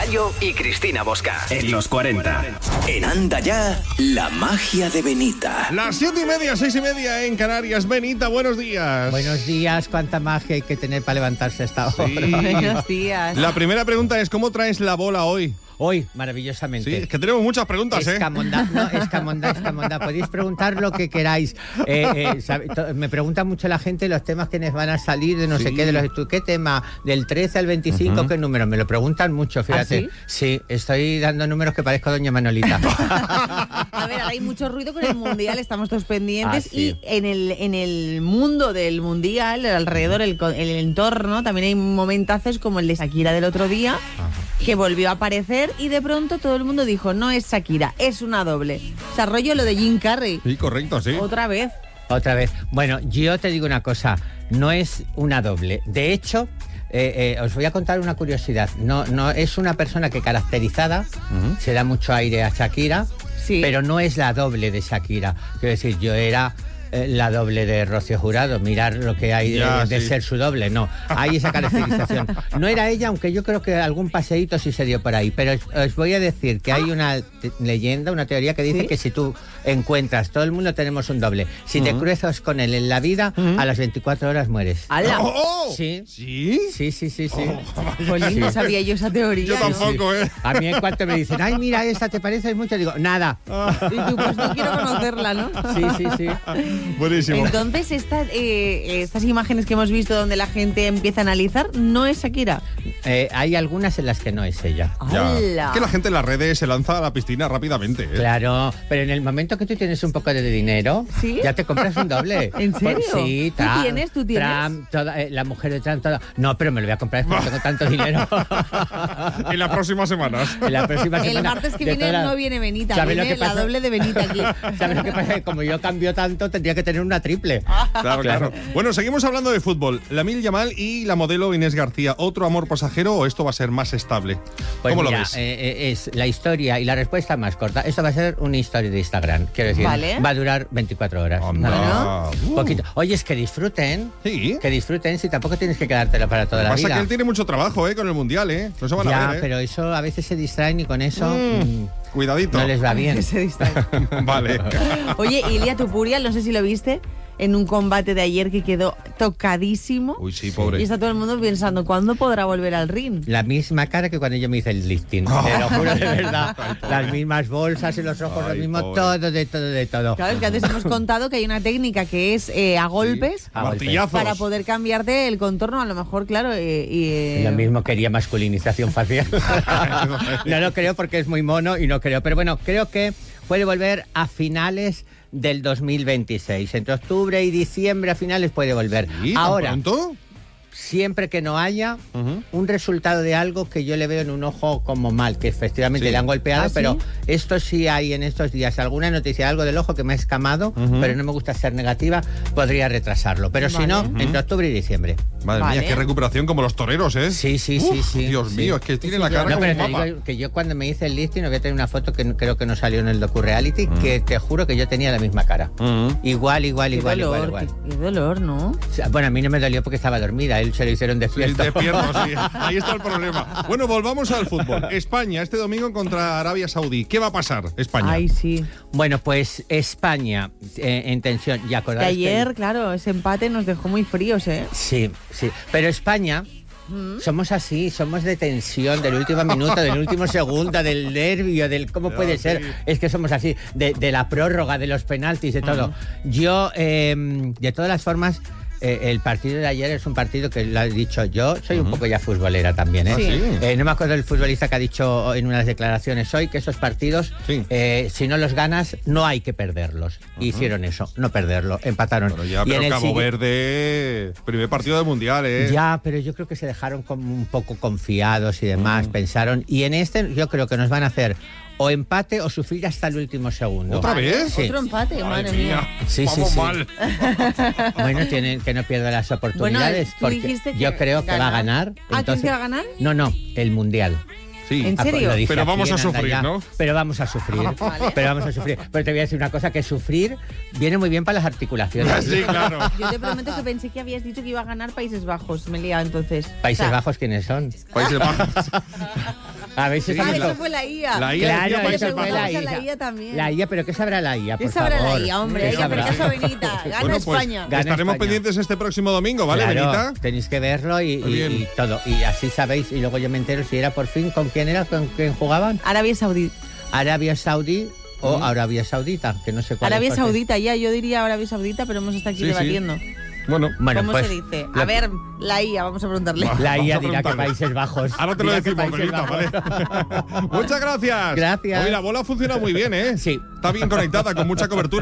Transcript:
Gallo y Cristina Bosca. En los 40. En Anda Ya, la magia de Benita. Las 7:30, 6:30 en Canarias. Benita, buenos días. Buenos días, cuánta magia hay que tener para levantarse a esta hora. Sí. Buenos días. La primera pregunta es, ¿cómo traes la bola hoy? Hoy, maravillosamente. Sí, es que tenemos muchas preguntas, Escamondá, no, escamondá. Podéis preguntar lo que queráis. Me pregunta mucho la gente los temas que nos van a salir de no sé qué, de los ¿qué tema? Del 13 al 25, ¿qué número? Me lo preguntan mucho, fíjate. ¿Ah, sí? Estoy dando números que parezco doña Manolita. A ver, ahora hay mucho ruido con el Mundial, estamos todos pendientes. Sí. Y en el mundo del Mundial, alrededor, el entorno, también hay momentazos como el de Shakira del otro día, que volvió a aparecer y de pronto todo el mundo dijo, no es Shakira, es una doble. O sea, rollo lo de Jim Carrey. Sí, correcto, sí. Otra vez. Bueno, yo te digo una cosa, no es una doble. De hecho, os voy a contar una curiosidad. No es una persona que caracterizada, se da mucho aire a Shakira, Sí. pero no es la doble de Shakira. Quiero decir, yo era la doble de Rocío Jurado, mirar lo que hay de ser su doble. No, hay esa caracterización. No era ella, aunque yo creo que algún paseíto sí se dio por ahí, pero os voy a decir que hay una leyenda, una teoría que dice que si tú encuentras, todo el mundo tenemos un doble, si te cruzas con él en la vida, a las 24 horas mueres. ¡Hala! Sí. ¿Sí? Sí. Jolín, no sabía yo esa teoría. Yo tampoco, ¿eh? A mí en cuanto me dicen, ay, mira esta, ¿te parece mucho? Digo, nada. Y tú, pues no quiero conocerla, ¿no? Sí. Buenísimo. Entonces, estas imágenes que hemos visto donde la gente empieza a analizar, no es Shakira. Hay algunas en las que no es ella. Ya. ¡Hala! Que la gente en las redes se lanza a la piscina rápidamente, ¿eh? Claro, pero en el momento que tú tienes un poco de dinero, ¿Sí? ya te compras un doble. ¿En serio? Sí, ¿Tú tienes? Trump, la mujer de Trump, todo. No, pero me lo voy a comprar porque no tengo tanto dinero. En las próximas semanas. En la próxima semana. El martes que de viene toda no viene Benita, ¿Sabes viene lo que la pasa? doble de Benita aquí. ¿Sabes lo que pasa? Que como yo cambio tanto, tendría que tener una triple. Claro. Bueno, seguimos hablando de fútbol. Lamine Yamal y la modelo Inés García. ¿Otro amor pasajero o esto va a ser más estable? Pues ¿Cómo mira, lo ves? es la historia y la respuesta más corta. Esto va a ser una historia de Instagram. Quiero decir, Vale. va a durar 24 horas. Anda. Nada más. Poquito. Oye, es que disfruten. Sí. Que disfruten, si tampoco tienes que quedártelo para toda la Pasa vida. que él tiene mucho trabajo, con el Mundial, No se van a ver, pero eso a veces se distraen y con eso Cuidadito. no les va bien. Se distrae. Vale. Oye, Ilia Topuria, no sé si lo viste, en un combate de ayer que quedó tocadísimo. Uy, sí, pobre. Y está todo el mundo pensando, ¿cuándo podrá volver al ring? La misma cara que cuando yo me hice el lifting. Te lo juro de verdad. Las mismas bolsas en los ojos, lo mismo, pobre. de todo. Claro, es que antes hemos contado que hay una técnica que es a golpes A golpes. Martillazos. para poder cambiarte el contorno, a lo mejor, claro. Lo mismo quería masculinización facial. No lo creo porque es muy mono y no creo. Pero bueno, creo que puede volver a finales del 2026. Entre octubre y diciembre a finales puede volver. ¿Sí? ¿Tan Ahora, pronto? siempre que no haya un resultado de algo que yo le veo en un ojo como mal, que efectivamente Sí. le han golpeado, ¿Ah, sí? pero esto sí hay en estos días alguna noticia, algo del ojo que me ha escamado, pero no me gusta ser negativa, podría retrasarlo. Pero si no, entre octubre y diciembre. Madre Vale. mía, qué recuperación como los toreros, ¿eh? Sí. Dios sí. mío, es que tiene la cara No, como pero un te mapa. digo que yo cuando me hice el lifting, voy a tener una foto que creo que no salió en el docu-reality, que te juro que yo tenía la misma cara. Igual. Qué dolor, ¿no? O sea, bueno, a mí no me dolió porque estaba dormida, él se lo hicieron despierto. Despierto, sí. Ahí está el problema. Bueno, volvamos al fútbol. España, este domingo contra Arabia Saudí. ¿Qué va a pasar, España? Ay, sí. Bueno, pues España en tensión. ¿Y Que acordáis ayer, claro, ese empate nos dejó muy fríos, ¿eh? Sí. Pero España... Somos así, somos de tensión, del último minuto, del último segundo, del nervio, del cómo puede ser. Es que somos así, de la prórroga, de los penaltis, de todo. Yo, de todas las formas, el partido de ayer es un partido que lo he dicho yo, soy un poco ya futbolera también, ¿eh? Sí. No me acuerdo del futbolista que ha dicho en unas declaraciones hoy que esos partidos, si no los ganas, no hay que perderlos. Hicieron eso, no perderlo, empataron. Bueno, ya, Y pero en el Cabo Verde, primer partido del Mundial, ¿eh? Ya, pero yo creo que se dejaron como un poco confiados y demás, pensaron. Y en este yo creo que nos van a hacer o empate o sufrir hasta el último segundo. ¿Otra vez? Sí. Otro empate, madre mía. Sí, Vamos mal. Bueno, tienen que no pierda las oportunidades. Bueno, tú porque dijiste que yo creo que va a ganar. ¿Ah, quién que va a ganar? No, el Mundial. Sí. ¿En serio? Lo dije Pero aquí vamos a en Anda sufrir, Ya. ¿no? Pero vamos a sufrir. Vale. Pero vamos a sufrir. Pero te voy a decir una cosa, que sufrir viene muy bien para las articulaciones. Sí, claro. Yo te prometo que pensé que habías dicho que iba a ganar Países Bajos. Me he liado entonces. Países O sea, Bajos, ¿quiénes son? Países Bajos. A ver si eso fue la IA. La IA Claro, decía eso fue la IA. La IA también. La IA, pero ¿qué sabrá la IA, por ¿Qué sabrá favor? la IA, hombre? ¿Qué Ella, pero sabrá? qué sabenita. Gana Bueno, pues, España. Gana estaremos España. pendientes este próximo domingo, ¿vale, Claro, Benita? tenéis que verlo Muy bien. y todo. Y así sabéis, y luego yo me entero si era por fin, ¿con quién era? ¿Con quién jugaban? Arabia Saudí. Arabia Saudí o Arabia Saudita, que no sé cuál Arabia es, porque- Saudita, ya, yo diría Arabia Saudita, pero hemos estado aquí Sí, sí. debatiendo. Bueno, Bueno, ¿Cómo pues, se dice? lo- A ver, la IA, vamos a preguntarle. La IA Vamos a dirá que preguntarle. Países Bajos. ahora te lo Dirá que decimos, Países Benita, Bajos. ¿vale? Muchas gracias. Gracias. Hoy la bola ha funcionado muy bien, ¿eh? Sí. Está bien conectada, con mucha cobertura.